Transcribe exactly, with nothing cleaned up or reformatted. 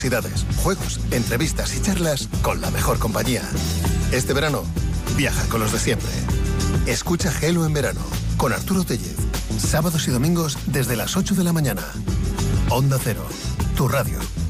juegos, entrevistas y charlas con la mejor compañía. Este verano, viaja con los de siempre. Escucha Gelo en verano, con Arturo Tellez. Sábados y domingos desde las ocho de la mañana. Onda Cero, tu radio.